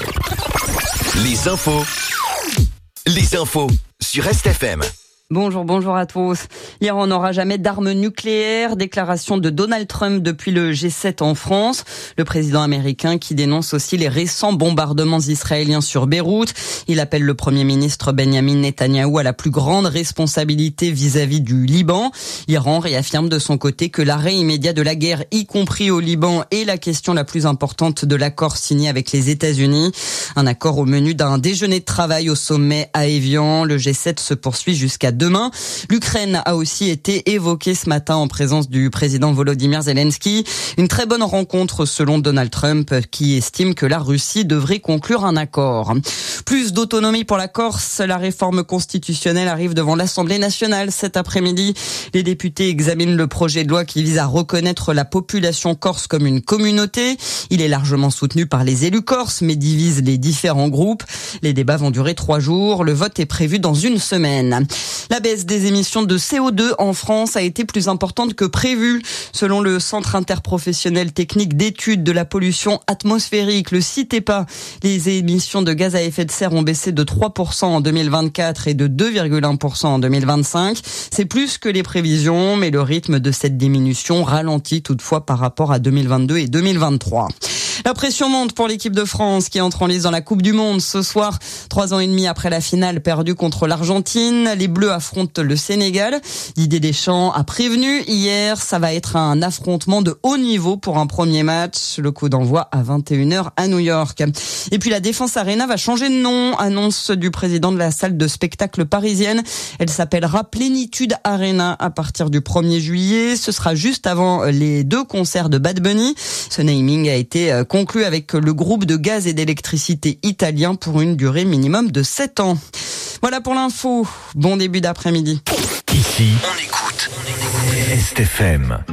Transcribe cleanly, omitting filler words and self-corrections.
Les infos sur RestFM. Bonjour à tous. L'Iran n'aura jamais d'armes nucléaires. Déclaration de Donald Trump depuis le G7 en France. Le président américain qui dénonce aussi les récents bombardements israéliens sur Beyrouth. Il appelle le Premier ministre Benjamin Netanyahou à la plus grande responsabilité vis-à-vis du Liban. L'Iran réaffirme de son côté que l'arrêt immédiat de la guerre, y compris au Liban, est la question la plus importante de l'accord signé avec les États-Unis. Un accord au menu d'un déjeuner de travail au sommet à Évian. Le G7 se poursuit jusqu'à demain. L'Ukraine a aussi été évoquée ce matin en présence du président Volodymyr Zelensky. Une très bonne rencontre selon Donald Trump qui estime que la Russie devrait conclure un accord. Plus d'autonomie pour la Corse. La réforme constitutionnelle arrive devant l'Assemblée nationale cet après-midi. Les députés examinent le projet de loi qui vise à reconnaître la population corse comme une communauté. Il est largement soutenu par les élus corses mais divise les différents groupes. Les débats vont durer 3 jours. Le vote est prévu dans une semaine. La baisse des émissions de CO2 en France a été plus importante que prévu. Selon le Centre interprofessionnel technique d'études de la pollution atmosphérique, le CITEPA, les émissions de gaz à effet de serre ont baissé de 3% en 2024 et de 2,1% en 2025. C'est plus que les prévisions, mais le rythme de cette diminution ralentit toutefois par rapport à 2022 et 2023. La pression monte pour l'équipe de France qui entre en lice dans la Coupe du Monde ce soir. 3 ans et demi après la finale perdue contre l'Argentine, les Bleus affrontent le Sénégal. Didier Deschamps a prévenu hier, ça va être un affrontement de haut niveau pour un premier match. Le coup d'envoi à 21h à New York. Et puis la Défense Arena va changer de nom, annonce du président de la salle de spectacle parisienne. Elle s'appellera Plénitude Arena à partir du 1er juillet. Ce sera juste avant les 2 concerts de Bad Bunny. Ce naming a été conclu avec le groupe de gaz et d'électricité italien pour une durée minimum de 7 ans. Voilà pour l'info. Bon début d'après-midi. Ici, on écoute RestFM.